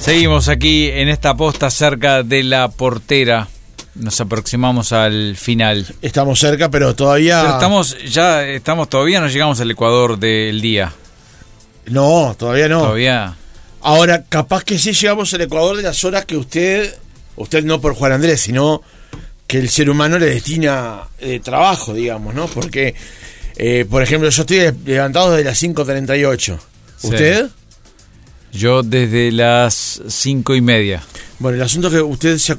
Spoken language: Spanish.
Seguimos aquí en esta posta cerca de La Portera. Nos aproximamos al final. Estamos cerca, pero todavía... Pero todavía no llegamos al Ecuador del día. No, todavía no. Todavía. Ahora, capaz que sí llegamos al Ecuador de las horas que usted no por Juan Andrés, sino que el ser humano le destina trabajo, digamos, ¿no? Porque, por ejemplo, yo estoy levantado desde las 5:38. ¿Usted? Yo desde las 5:30. Bueno, el asunto es que usted